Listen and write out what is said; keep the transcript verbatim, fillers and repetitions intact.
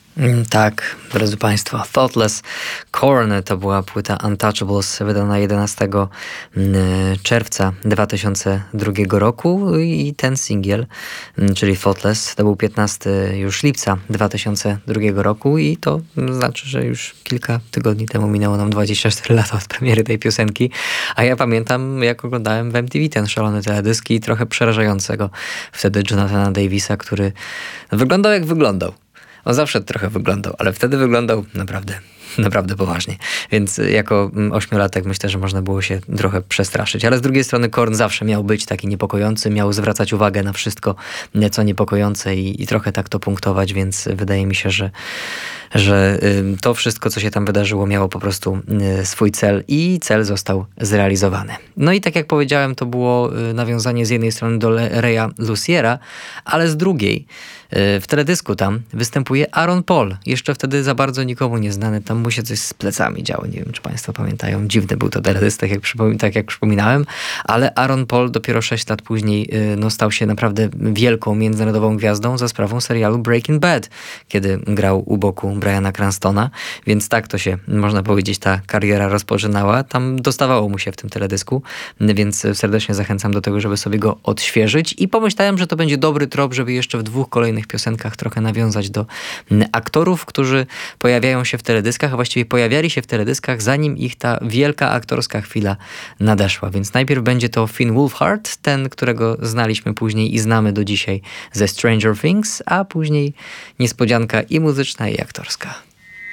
Mm, Tak, drodzy Państwo, Thoughtless Corn to była płyta Untouchables wydana jedenastego mm, czerwca dwa tysiące drugiego roku i ten singiel, mm, czyli Thoughtless, to był piętnastego już lipca dwa tysiące drugiego roku i to znaczy, że już kilka tygodni temu minęło nam dwadzieścia cztery lata od premiery tej piosenki, a ja pamiętam, jak oglądałem w M T V ten szalony teledysk i trochę przerażającego wtedy Jonathana Davisa, który wyglądał jak wyglądał. On zawsze trochę wyglądał, ale wtedy wyglądał naprawdę, naprawdę poważnie. Więc jako ośmiolatek myślę, że można było się trochę przestraszyć. Ale z drugiej strony Korn zawsze miał być taki niepokojący, miał zwracać uwagę na wszystko, co niepokojące i, i trochę tak to punktować, więc wydaje mi się, że, że to wszystko, co się tam wydarzyło, miało po prostu swój cel i cel został zrealizowany. No i tak jak powiedziałem, to było nawiązanie z jednej strony do Raya Luciera, ale z drugiej w teledysku tam występuje Aaron Paul. Jeszcze wtedy za bardzo nikomu nieznany. Tam mu się coś z plecami działo. Nie wiem, czy Państwo pamiętają. Dziwny był to teledysk, tak jak, przypom- tak jak przypominałem. Ale Aaron Paul dopiero sześć lat później no, stał się naprawdę wielką międzynarodową gwiazdą za sprawą serialu Breaking Bad, kiedy grał u boku Briana Cranstona. Więc tak to się, można powiedzieć, ta kariera rozpoczynała. Tam dostawało mu się w tym teledysku. Więc serdecznie zachęcam do tego, żeby sobie go odświeżyć. I pomyślałem, że to będzie dobry trop, żeby jeszcze w dwóch kolejnych piosenkach trochę nawiązać do aktorów, którzy pojawiają się w teledyskach, a właściwie pojawiali się w teledyskach, zanim ich ta wielka aktorska chwila nadeszła. Więc najpierw będzie to Finn Wolfhard, ten, którego znaliśmy później i znamy do dzisiaj ze Stranger Things, a później niespodzianka i muzyczna, i aktorska.